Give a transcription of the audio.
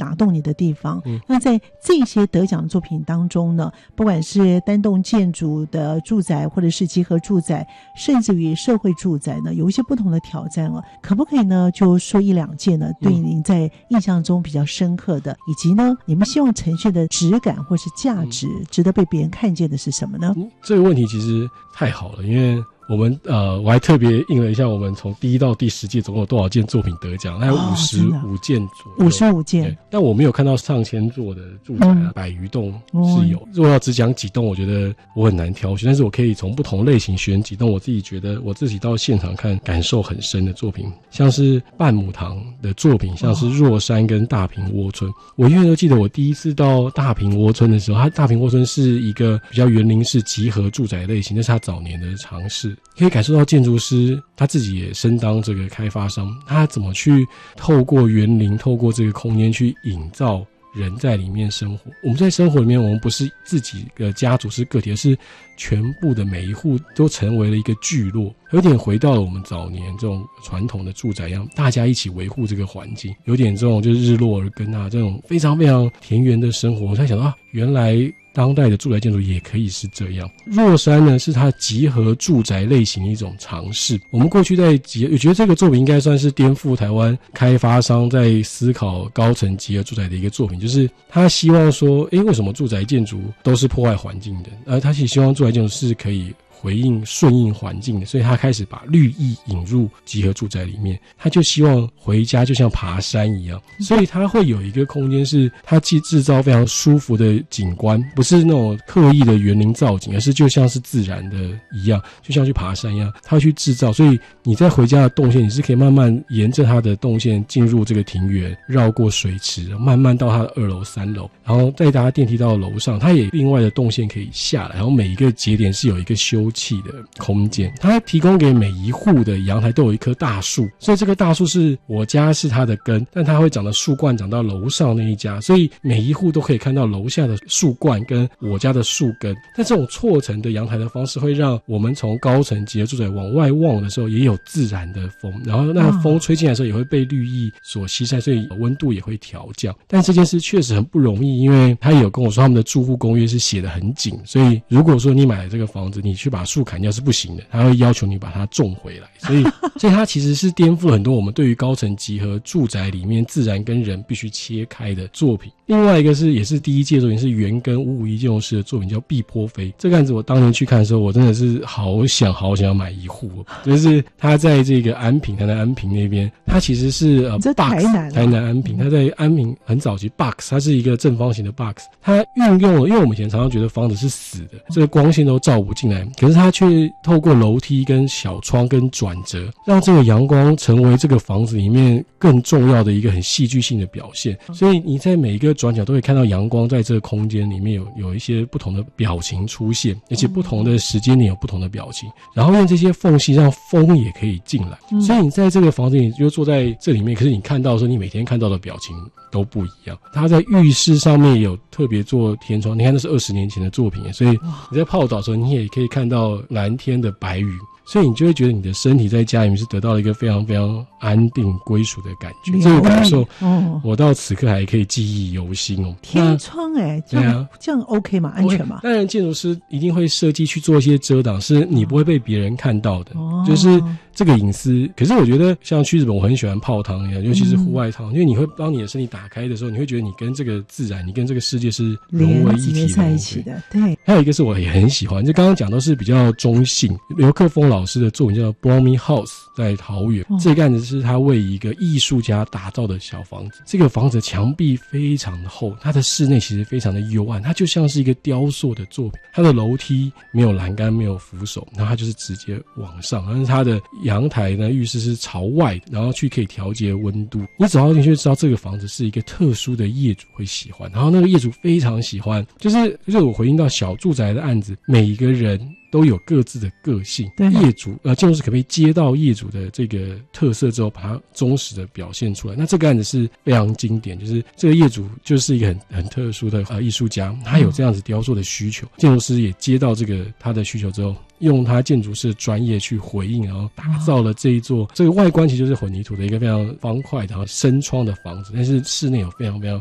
打动你的地方。那在这些得奖作品当中呢，不管是单栋建筑的住宅，或者是集合住宅，甚至于社会住宅呢，有一些不同的挑战哦。可不可以呢，就说一两件呢，对您在印象中比较深刻的，以及呢，你们希望呈现的质感或是价值，值得被别人看见的是什么呢？ 这个问题其实太好了，因为我们我还特别印了一下，我们从第1到第10届总共有多少件作品得奖，还有55件左右 ，55件。 但我没有看到上千座的住宅100余栋是有。如果要只讲几栋，我觉得我很难挑选，但是我可以从不同类型选几栋我自己觉得我自己到现场看感受很深的作品，像是半亩堂的作品，像是若山跟大坪窝村。我永远都记得我第一次到大坪窝村的时候，它大坪窝村是一个比较园林式集合住宅类型，那是他早年的尝试。可以感受到建筑师他自己也身当这个开发商，他怎么去透过园林，透过这个空间去营造人在里面生活。我们在生活里面，我们不是自己的家族是个体，而是全部的每一户都成为了一个聚落，有点回到了我们早年这种传统的住宅一样，大家一起维护这个环境，有点这种就是日落而耕啊，这种非常非常田园的生活。我才想到原来当代的住宅建筑也可以是这样。若山呢，是它集合住宅类型的一种尝试。我们过去在我觉得这个作品应该算是颠覆台湾开发商在思考高层集合住宅的一个作品，就是他希望说，为什么住宅建筑都是破坏环境的？而他其实希望住宅建筑是可以顺应环境的，所以他开始把绿意引入集合住宅里面。他就希望回家就像爬山一样，所以他会有一个空间是他既制造非常舒服的景观，不是那种刻意的园林造景，而是就像是自然的一样，就像去爬山一样，他会去制造。所以你在回家的动线，你是可以慢慢沿着他的动线进入这个庭园，绕过水池，慢慢到他的2楼3楼，然后再搭电梯到楼上。他也另外的动线可以下来，然后每一个节点是有一个休憩的空间，它提供给每一户的阳台都有一棵大树，所以这个大树是我家是它的根，但它会长的树冠长到楼上那一家，所以每一户都可以看到楼下的树冠跟我家的树根。但这种错层的阳台的方式会让我们从高层集合住宅往外望的时候也有自然的风，然后那风吹进来的时候也会被绿意所吸晒，所以温度也会调降。但这件事确实很不容易，因为他也有跟我说他们的住户公约是写得很紧，所以如果说你买了这个房子，你去把树砍掉是不行的，他会要求你把它种回来。所以它其实是颠覆了很多我们对于高层集合住宅里面自然跟人必须切开的作品。另外一个也是第一届作品，是原根551建筑师的作品，叫碧波飞。这个案子我当年去看的时候，我真的是好想要买一户，就是他在这个安平，台南安平那边，他其实是在台南安平，他在安平很早期 box， 它是一个正方形的 box， 它运用了，因为我们以前常常觉得房子是死的，这个光线都照不进来，可是它却透过楼梯跟小窗跟转折，让这个阳光成为这个房子里面更重要的一个很戏剧性的表现。所以你在每一个转角都会看到阳光在这个空间里面有一些不同的表情出现，而且不同的时间点有不同的表情，然后用这些缝隙让风也可以进来。所以你在这个房子里就坐在这里面，可是你看到的时候，你每天看到的表情都不一样。他在浴室上面也有特别做天窗，你看那是20年前的作品，所以你在泡澡的时候你也可以看到蓝天的白云，所以你就会觉得你的身体在家里面是得到了一个非常非常安定归属的感觉。这个感受我到此刻还可以记忆犹新哦。 天窗这样 OK 吗？安全吗？ 当然建筑师一定会设计去做一些遮挡，是你不会被别人看到的，就是这个隐私。可是我觉得像去日本我很喜欢泡汤一样，尤其是户外汤，因为你会当你的身体打开的时候，你会觉得你跟这个自然，你跟这个世界是融为一体在一起的。对， 还有一个是我也很喜欢，就刚刚讲都是比较中性，刘克峰老师的作品叫 Bromley House， 在桃园。这个案子是他为一个艺术家打造的小房子，这个房子墙壁非常的厚，它的室内其实非常的幽暗，它就像是一个雕塑的作品。它的楼梯没有栏杆，没有扶手，然后它就是直接往上，但是它的阳台呢，浴室是朝外的，然后去可以调节温度。你走到进去就知道这个房子是一个特殊的业主会喜欢，然后那个业主非常喜欢，就是我回应到小住宅的案子，每一个人都有各自的个性。业主建筑师可不可以接到业主的这个特色之后，把它忠实的表现出来？那这个案子是非常经典，就是这个业主就是一个很特殊的艺术家，他有这样子雕塑的需求，建筑师也接到这个他的需求之后，用他建筑师的专业去回应，然后打造了这一座这个外观其实就是混凝土的一个非常方块然后深窗的房子，但是室内有非常非常